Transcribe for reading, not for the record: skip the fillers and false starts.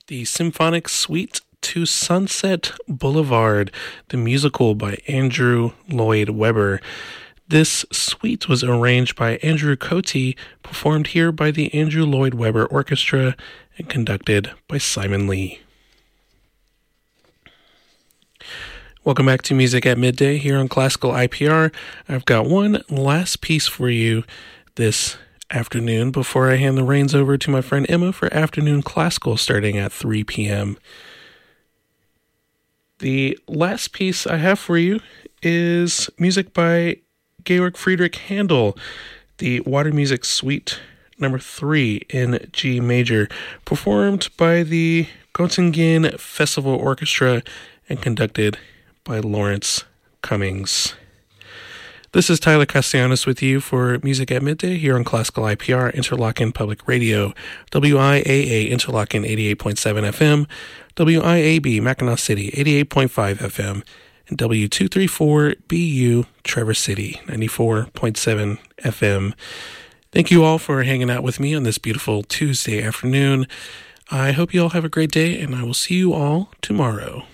The Symphonic Suite to Sunset Boulevard, the musical by Andrew Lloyd Webber. This suite was arranged by Andrew Cote, performed here by the Andrew Lloyd Webber Orchestra, and conducted by Simon Lee. Welcome back to Music at Midday here on Classical IPR. I've got one last piece for you this afternoon before I hand the reins over to my friend Emma for afternoon classical starting at 3 p.m. The last piece I have for you is music by Georg Friedrich Handel, the Water Music Suite number 3 in G major, performed by the Göttingen Festival Orchestra and conducted by Lawrence Cummings. This is Tyler Castellanos with you for Music at Midday here on Classical IPR, Interlochen Public Radio, WIAA Interlochen 88.7 FM, WIAB Mackinac City 88.5 FM, and W234BU Traverse City 94.7 FM. Thank you all for hanging out with me on this beautiful Tuesday afternoon. I hope you all have a great day, and I will see you all tomorrow.